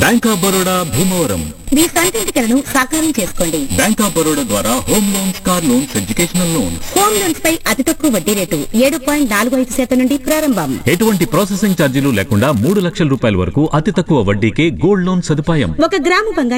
Bank of Baroda Bhimavaram. మీ సొంతింటి కలను సాకారం చేసుకోండి. బ్యాంక్ ఆఫ్ బరోడా ద్వారా home loans, car loans, educational loans. Home loans పై అతి తక్కువ వడ్డీ రేటు 7.45% నుండి ప్రారంభం. ఎటువంటి ప్రాసెసింగ్ ఛార్జీలు లేకుండా 3 లక్షల రూపాయల వరకు అతి తక్కువ వడ్డీకే గోల్డ్ లోన్ సదుపాయం. 1 గ్రాము బంగారం